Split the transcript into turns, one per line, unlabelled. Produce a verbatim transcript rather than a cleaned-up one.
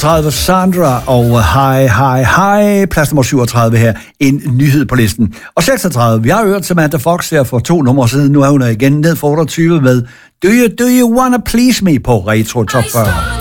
tredive Sandra og Hi, Hi, Hi. Plads nummer syvogtredive her. En nyhed på listen. Og seksogtredive. Vi har hørt Samantha Fox her for to numre siden. Nu er hun igen ned for otteogtyve med Do You, Do You Wanna Please Me på Retro Top fyrre.